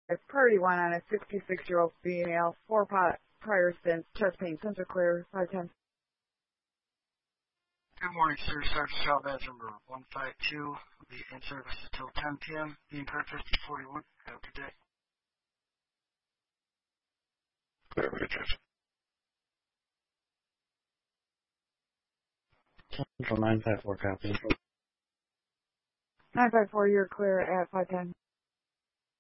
Priority 1 on a 66-year-old female, 4 prior stints, chest pain, sensor clear, 510. Good morning, sir. Sergeant Shell Badge number 152. Will be in service until 10 p.m. Being purchased at 41. Have a good day. Clear, we get Central 954 copy. 954, you're clear at 510.